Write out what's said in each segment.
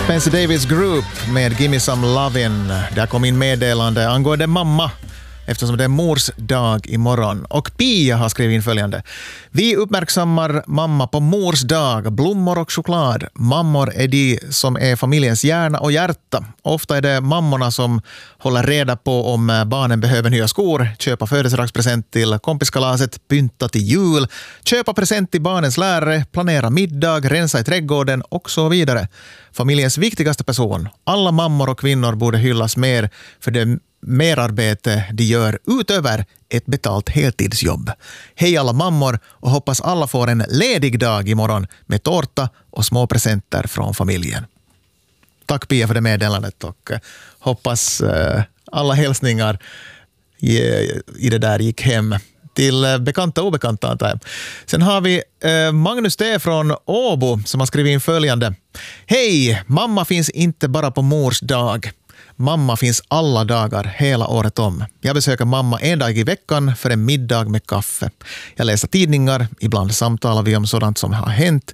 Spencer Davis Group med Gimme Some Lovin'. Där kom in meddelande angående mamma, eftersom det är mors dag imorgon. Och Pia har skrivit in följande. Vi uppmärksammar mamma på mors dag, blommor och choklad. Mammor är de som är familjens hjärna och hjärta. Ofta är det mammorna som håller reda på om barnen behöver nya skor, köpa födelsedagspresent till kompiskalaset, pynta till jul, köpa present till barnens lärare, planera middag, rensa i trädgården och så vidare. Familjens viktigaste person. Alla mammor och kvinnor borde hyllas mer för det merarbete de gör utöver ett betalt heltidsjobb. Hej alla mammor och hoppas alla får en ledig dag imorgon med tårta och små presenter från familjen. Tack Pia för det meddelandet och hoppas alla hälsningar i det där gick hem till bekanta och obekanta antar jag. Sen har vi Magnus T från Åbo som har skrivit in följande. Hej, mamma finns inte bara på mors dag. Mamma finns alla dagar, hela året om. Jag besöker mamma en dag i veckan för en middag med kaffe. Jag läser tidningar, ibland samtalar vi om sådant som har hänt.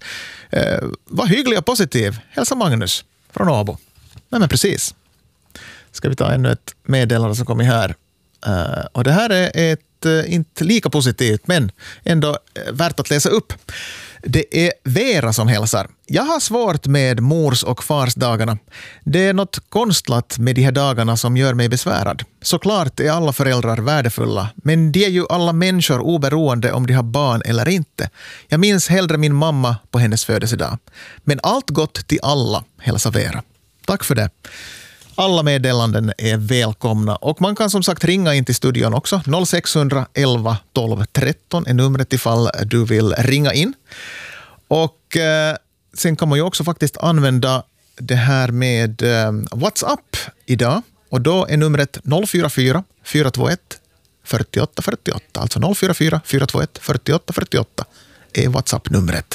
Var hygglig och positiv. Hälsa Magnus från Åbo. Nej men precis. Ska vi ta ännu ett meddelande som kommer här. Och det här är inte lika positivt men ändå värt att läsa upp. Det är Vera som hälsar. Jag har svårt med mors- och farsdagarna. Det är något konstlat med de här dagarna som gör mig besvärad. Såklart är alla föräldrar värdefulla, men de är ju alla människor oberoende om de har barn eller inte. Jag minns hellre min mamma på hennes födelsedag. Men allt gott till alla, hälsar Vera. Tack för det. Alla meddelanden är välkomna och man kan som sagt ringa in till studion också. 0600 11 12 13 är numret ifall du vill ringa in. Och sen kan man ju också faktiskt använda det här med WhatsApp idag. Och då är numret 044 421 48 48. Alltså 044 421 48 48 är WhatsApp-numret.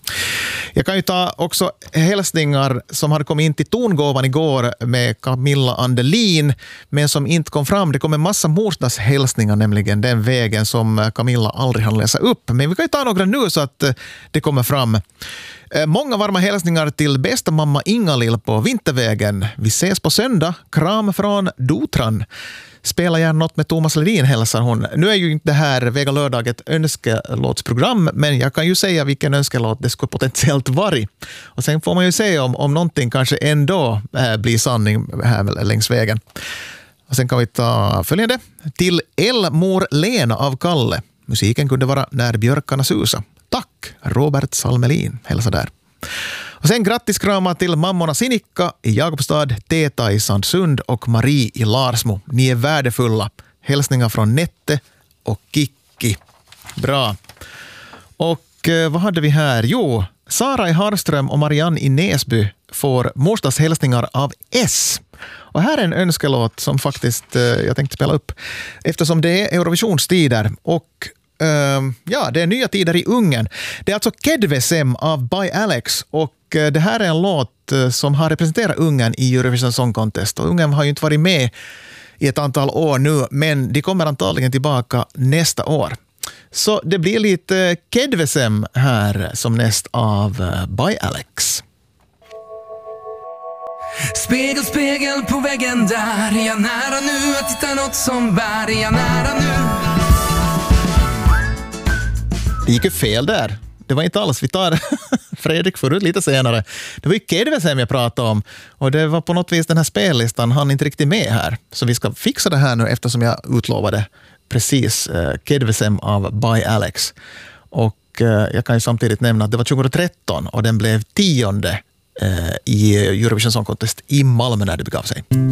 Jag kan ju ta också hälsningar som hade kommit in till tongåvan igår med Camilla Andelin men som inte kom fram. Det kom en massa morsdagshälsningar nämligen den vägen som Camilla aldrig hann läsa upp. Men vi kan ju ta några nu så att det kommer fram. Många varma hälsningar till bästa mamma Inga-Lill på Vintervägen. Vi ses på söndag. Kram från Dotran. Spela gärna något med Thomas Ledin, hälsar hon. Nu är ju inte det här Vega lördag ett önskelåtsprogram, men jag kan ju säga vilken önskelåt det skulle potentiellt vara. Och sen får man ju se om någonting kanske ändå blir sanning här längs vägen. Och sen kan vi ta följande. Till Elmor Lena av Kalle. Musiken kunde vara När björkarna susa. Tack, Robert Salmelin, hälsar där. Och sen grattis krama till mammorna Sinikka i Jakobstad, Teta i Sandsund och Marie i Larsmo. Ni är värdefulla. Hälsningar från Nette och Kikki. Bra. Och vad hade vi här? Jo, Sara i Harström och Marianne i Näsby får morsdagshälsningar av S. Och här är en önskelåt som faktiskt jag tänkte spela upp. Eftersom det är Eurovisionstider och det är nya tider i Ungern. Det är alltså Kedvesem av By Alex och det här är en låt som har representerat Ungern i Eurovision Song Contest. Och Ungern har ju inte varit med i ett antal år nu, men de kommer antagligen tillbaka nästa år. Så det blir lite Kedvesem här som näst av By Alex. Spegel, spegel på väggen där. Är jag nära nu att hitta något som bär? Är jag nära nu? Det gick ju fel där. Det var inte alls. Vi tar Fredrik förut lite senare. Det var ju Kedvesem jag pratade om. Och det var på något vis den här spellistan. Han är inte riktigt med här. Så vi ska fixa det här nu eftersom jag utlovade precis Kedvesem av By Alex. Och jag kan ju samtidigt nämna att det var 2013 och den blev 10:e i Eurovision Song Contest i Malmö när det begav sig.